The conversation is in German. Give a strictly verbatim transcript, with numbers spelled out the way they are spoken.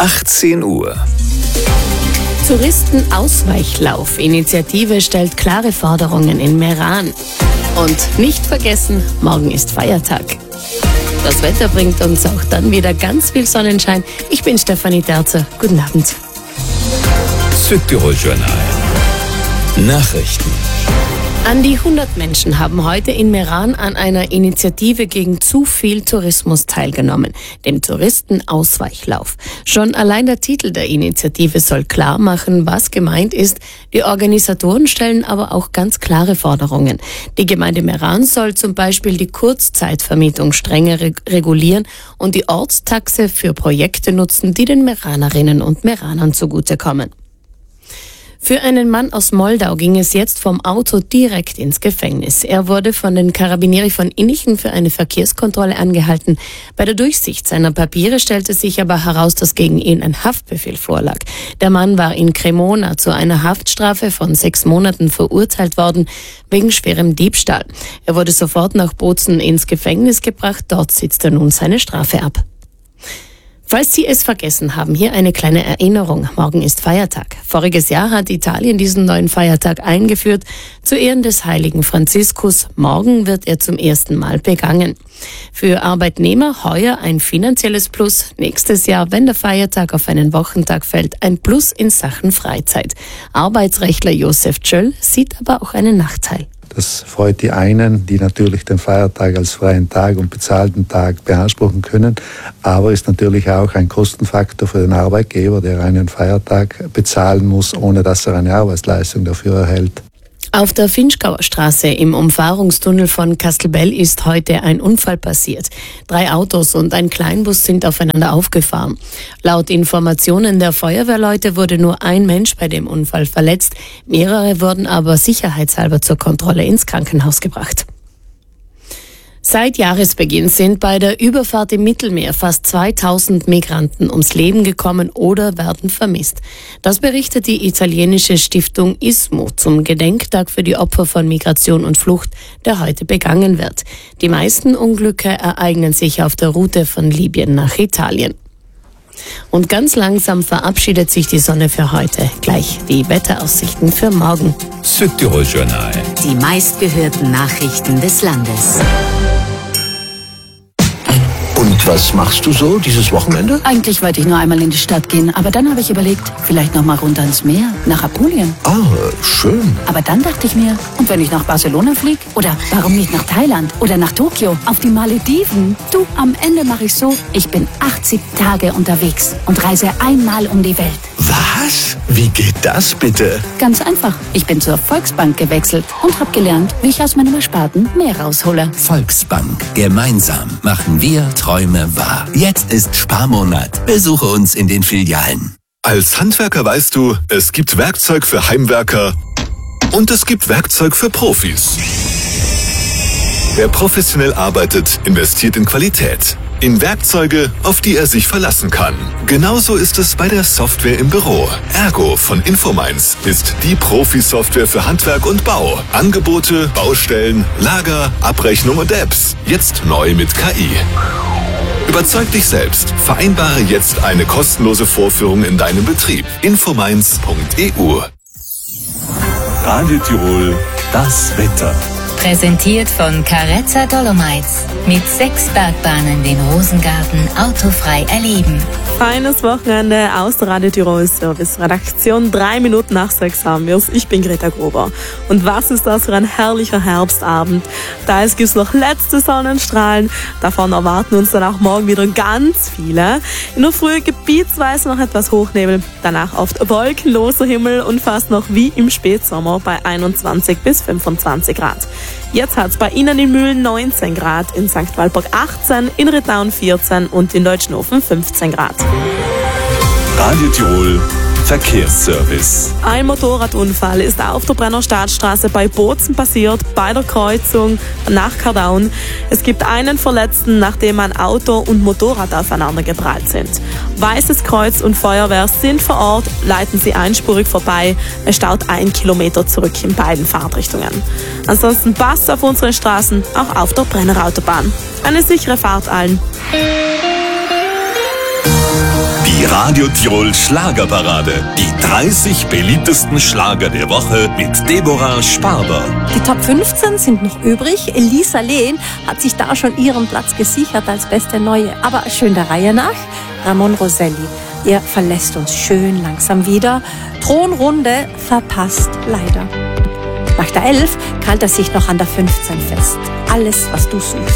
achtzehn Uhr. Touristenausweichlauf-Initiative stellt klare Forderungen in Meran. Und nicht vergessen, morgen ist Feiertag. Das Wetter bringt uns auch dann wieder ganz viel Sonnenschein. Ich bin Stefanie Terzer. Guten Abend. Südtirol Journal. Nachrichten. An die hundert Menschen haben heute in Meran an einer Initiative gegen zu viel Tourismus teilgenommen, dem Touristenausweichlauf. Schon allein der Titel der Initiative soll klar machen, was gemeint ist. Die Organisatoren stellen aber auch ganz klare Forderungen. Die Gemeinde Meran soll zum Beispiel die Kurzzeitvermietung strenger regulieren und die Ortstaxe für Projekte nutzen, die den Meranerinnen und Meranern zugutekommen. Für einen Mann aus Moldau ging es jetzt vom Auto direkt ins Gefängnis. Er wurde von den Carabinieri von Innichen für eine Verkehrskontrolle angehalten. Bei der Durchsicht seiner Papiere stellte sich aber heraus, dass gegen ihn ein Haftbefehl vorlag. Der Mann war in Cremona zu einer Haftstrafe von sechs Monaten verurteilt worden, wegen schwerem Diebstahl. Er wurde sofort nach Bozen ins Gefängnis gebracht. Dort sitzt er nun seine Strafe ab. Falls Sie es vergessen haben, hier eine kleine Erinnerung. Morgen ist Feiertag. Voriges Jahr hat Italien diesen neuen Feiertag eingeführt, zu Ehren des heiligen Franziskus. Morgen wird er zum ersten Mal begangen. Für Arbeitnehmer heuer ein finanzielles Plus. Nächstes Jahr, wenn der Feiertag auf einen Wochentag fällt, ein Plus in Sachen Freizeit. Arbeitsrechtler Josef Tschöll sieht aber auch einen Nachteil. Das freut die einen, die natürlich den Feiertag als freien Tag und bezahlten Tag beanspruchen können, aber ist natürlich auch ein Kostenfaktor für den Arbeitgeber, der einen Feiertag bezahlen muss, ohne dass er eine Arbeitsleistung dafür erhält. Auf der Finchgauer Straße im Umfahrungstunnel von Kastelbell ist heute ein Unfall passiert. Drei Autos und ein Kleinbus sind aufeinander aufgefahren. Laut Informationen der Feuerwehrleute wurde nur ein Mensch bei dem Unfall verletzt. Mehrere wurden aber sicherheitshalber zur Kontrolle ins Krankenhaus gebracht. Seit Jahresbeginn sind bei der Überfahrt im Mittelmeer fast zweitausend Migranten ums Leben gekommen oder werden vermisst. Das berichtet die italienische Stiftung I S M O zum Gedenktag für die Opfer von Migration und Flucht, der heute begangen wird. Die meisten Unglücke ereignen sich auf der Route von Libyen nach Italien. Und ganz langsam verabschiedet sich die Sonne für heute. Gleich die Wetteraussichten für morgen. Südtirol Journal. Die meistgehörten Nachrichten des Landes. Und was machst du so dieses Wochenende? Eigentlich wollte ich nur einmal in die Stadt gehen, aber dann habe ich überlegt, vielleicht noch mal runter ins Meer, nach Apulien. Ah, schön. Aber dann dachte ich mir, und wenn ich nach Barcelona fliege? Oder warum nicht nach Thailand? Oder nach Tokio? Auf die Malediven? Du, am Ende mache ich so, ich bin achtzig Tage unterwegs und reise einmal um die Welt. Was? Wie geht das bitte? Ganz einfach. Ich bin zur Volksbank gewechselt und habe gelernt, wie ich aus meinem Ersparten mehr raushole. Volksbank. Gemeinsam machen wir Träume wahr. Jetzt ist Sparmonat. Besuche uns in den Filialen. Als Handwerker weißt du, es gibt Werkzeug für Heimwerker und es gibt Werkzeug für Profis. Wer professionell arbeitet, investiert in Qualität. In Werkzeuge, auf die er sich verlassen kann. Genauso ist es bei der Software im Büro. Ergo von Infomines ist die Profi-Software für Handwerk und Bau. Angebote, Baustellen, Lager, Abrechnung und Apps. Jetzt neu mit K I. Überzeug dich selbst. Vereinbare jetzt eine kostenlose Vorführung in deinem Betrieb. infomines punkt e u. Radio Tirol, das Wetter. Präsentiert von Carezza Dolomites. Mit sechs Bergbahnen den Rosengarten autofrei erleben. Feines Wochenende aus der Radio Tirol Service Redaktion. Drei Minuten nach sechs haben wir's. Ich bin Greta Gruber. Und was ist das für ein herrlicher Herbstabend? Da es gibt's noch letzte Sonnenstrahlen. Davon erwarten uns dann auch morgen wieder ganz viele. In der Früh gebietsweise noch etwas Hochnebel. Danach oft wolkenloser Himmel und fast noch wie im Spätsommer bei einundzwanzig bis fünfundzwanzig Grad. Jetzt hat's bei Ihnen in Mühlen neunzehn Grad, in Sankt Walburg achtzehn, in Rittnauen vierzehn und in Deutschnofen fünfzehn Grad. Radio Tirol Verkehrsservice. Ein Motorradunfall ist auf der Brenner Staatsstraße bei Bozen passiert, bei der Kreuzung nach Kardaun. Es gibt einen Verletzten, nachdem ein Auto und Motorrad aufeinander geprallt sind. Weißes Kreuz und Feuerwehr sind vor Ort, leiten sie einspurig vorbei. Es staut ein Kilometer zurück in beiden Fahrtrichtungen. Ansonsten passt auf unseren Straßen, auch auf der Brenner Autobahn. Eine sichere Fahrt allen. Die Radio Tirol Schlagerparade. Die dreißig beliebtesten Schlager der Woche mit Deborah Sparber. Die Top fünfzehn sind noch übrig. Elisa Lehn hat sich da schon ihren Platz gesichert als beste Neue. Aber schön der Reihe nach. Ramon Roselli, ihr verlässt uns schön langsam wieder. Thronrunde verpasst leider. Nach der elf krallt er sich noch an der fünfzehn fest. Alles, was du suchst.